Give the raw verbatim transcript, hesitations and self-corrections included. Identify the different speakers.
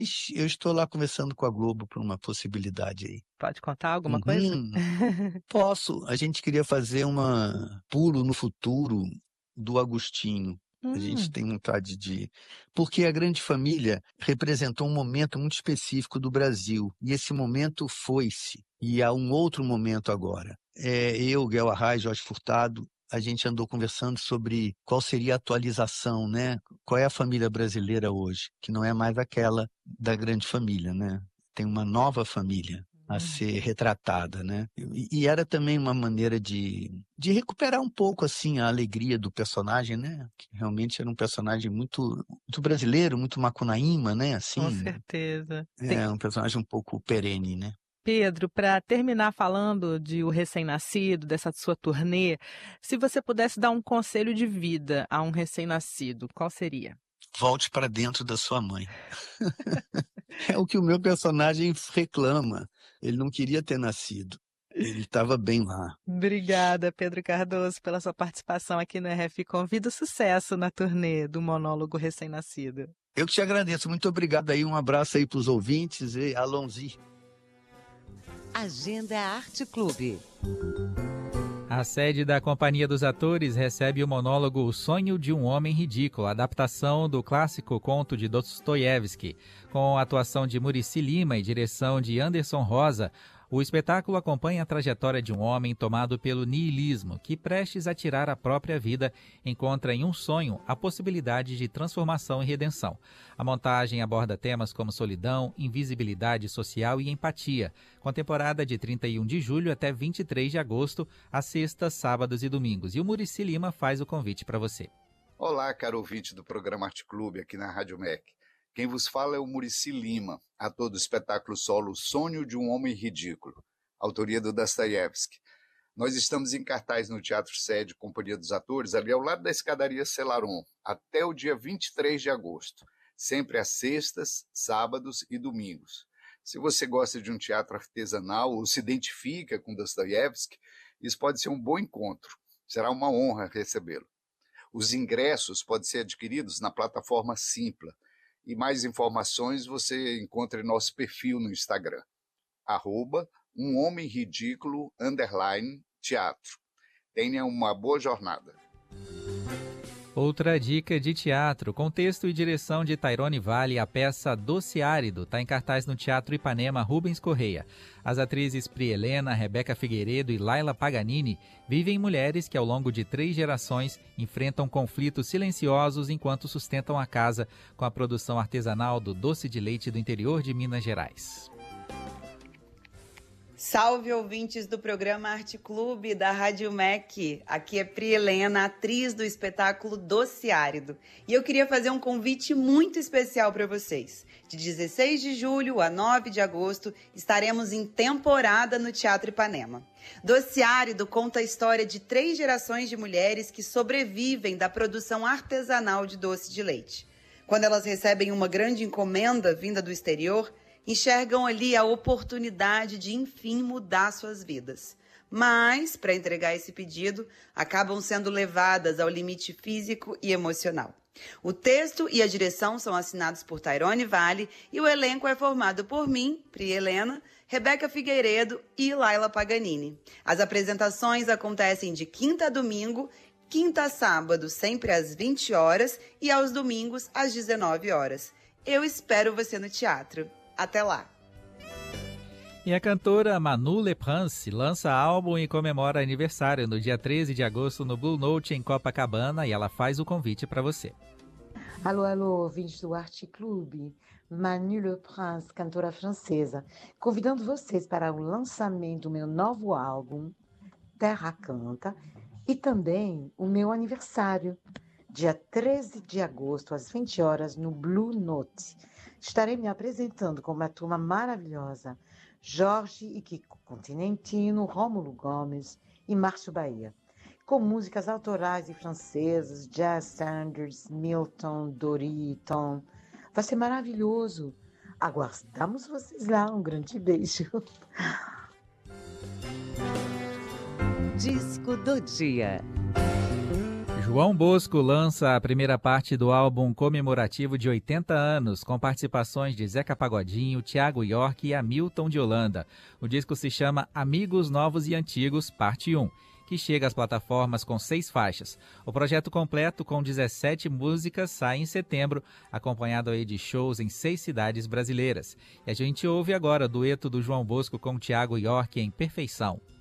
Speaker 1: Ixi, eu estou lá conversando com a Globo por uma possibilidade aí.
Speaker 2: Pode contar alguma coisa?
Speaker 1: Uhum. Posso. A gente queria fazer uma pulo no futuro do Agostinho. A gente
Speaker 2: Hum.
Speaker 1: tem vontade de... Porque a Grande Família representou um momento muito específico do Brasil. E esse momento foi-se. E há um outro momento agora. É, eu, Guel Arraes, Jorge Furtado, a gente andou conversando sobre qual seria a atualização, né? Qual é a família brasileira hoje? Que não é mais aquela da Grande Família, né? Tem uma nova família a ser retratada, né? E, e era também uma maneira de, de recuperar um pouco, assim, a alegria do personagem, né? Que realmente era um personagem muito, muito brasileiro, muito macunaíma, né?
Speaker 2: Com
Speaker 1: Assim,
Speaker 2: certeza. Tem-
Speaker 1: é um personagem um pouco perene, né?
Speaker 2: Pedro, para terminar falando de O Recém-Nascido, dessa sua turnê, se você pudesse dar um conselho de vida a um recém-nascido, qual seria?
Speaker 1: Volte para dentro da sua mãe. É o que o meu personagem reclama. Ele não queria ter nascido. Ele estava bem lá.
Speaker 2: Obrigada, Pedro Cardoso, pela sua participação aqui no R F Convida. Sucesso na turnê do monólogo Recém-Nascido.
Speaker 1: Eu que te agradeço. Muito obrigado aí. Um abraço aí para os ouvintes e alonzi.
Speaker 3: Agenda Arte Clube.
Speaker 4: A sede da Companhia dos Atores recebe o monólogo O Sonho de um Homem Ridículo, adaptação do clássico conto de Dostoiévski. Com a atuação de Muricy Lima e direção de Anderson Rosa, o espetáculo acompanha a trajetória de um homem tomado pelo niilismo, que, prestes a tirar a própria vida, encontra em um sonho a possibilidade de transformação e redenção. A montagem aborda temas como solidão, invisibilidade social e empatia, com temporada de trinta e um de julho até vinte e três de agosto, às sextas, sábados e domingos. E o Muricy Lima faz o convite para você.
Speaker 5: Olá, caro ouvinte do programa Arte Clube, aqui na Rádio M E C. Quem vos fala é o Muricy Lima, ator do espetáculo solo Sonho de um Homem Ridículo, autoria do Dostoiévski. Nós estamos em cartaz no Teatro Sede Companhia dos Atores, ali ao lado da escadaria Celaron, até o dia vinte e três de agosto, sempre às sextas, sábados e domingos. Se você gosta de um teatro artesanal ou se identifica com Dostoiévski, isso pode ser um bom encontro. Será uma honra recebê-lo. Os ingressos podem ser adquiridos na plataforma Simpla. E mais informações você encontra em nosso perfil no Instagram, arroba um homem ridículo, underline, teatro. Tenha uma boa jornada.
Speaker 4: Outra dica de teatro, com texto e direção de Tairone Vale, a peça Doce Árido está em cartaz no Teatro Ipanema Rubens Correia. As atrizes Pri Helena, Rebeca Figueiredo e Laila Paganini vivem mulheres que ao longo de três gerações enfrentam conflitos silenciosos enquanto sustentam a casa com a produção artesanal do doce de leite do interior de Minas Gerais.
Speaker 6: Salve, ouvintes do programa Arte Clube da Rádio M E C. Aqui é Pri Helena, atriz do espetáculo Doce Árido. E eu queria fazer um convite muito especial para vocês. De dezesseis de julho a nove de agosto, estaremos em temporada no Teatro Ipanema. Doce Árido conta a história de três gerações de mulheres que sobrevivem da produção artesanal de doce de leite. Quando elas recebem uma grande encomenda vinda do exterior, enxergam ali a oportunidade de, enfim, mudar suas vidas. Mas, para entregar esse pedido, acabam sendo levadas ao limite físico e emocional. O texto e a direção são assinados por Tairone Vale e o elenco é formado por mim, Pri Helena, Rebeca Figueiredo e Laila Paganini. As apresentações acontecem de quinta a domingo, quinta a sábado, sempre às vinte horas e aos domingos às dezenove horas. Eu espero você no teatro. Até lá!
Speaker 4: E a cantora Manu Leprince lança álbum e comemora aniversário no dia treze de agosto no Blue Note, em Copacabana, e ela faz o convite para você.
Speaker 7: Alô, alô, ouvintes do Arte Clube. Manu Leprince, cantora francesa, convidando vocês para o lançamento do meu novo álbum, Terra Canta, e também o meu aniversário, dia treze de agosto, às vinte horas, no Blue Note. Estarei me apresentando com uma turma maravilhosa, Jorge e Kiko Continentino, Rômulo Gomes e Márcio Bahia, com músicas autorais e francesas, jazz standards, Milton, Doriton. Vai ser maravilhoso. Aguardamos vocês lá. Um grande beijo.
Speaker 3: Disco do dia.
Speaker 4: João Bosco lança a primeira parte do álbum comemorativo de oitenta anos, com participações de Zeca Pagodinho, Thiago York e Hamilton de Holanda. O disco se chama Amigos Novos e Antigos, parte um, que chega às plataformas com seis faixas. O projeto completo, com dezessete músicas, sai em setembro, acompanhado aí de shows em seis cidades brasileiras. E a gente ouve agora o dueto do João Bosco com Thiago York em Perfeição.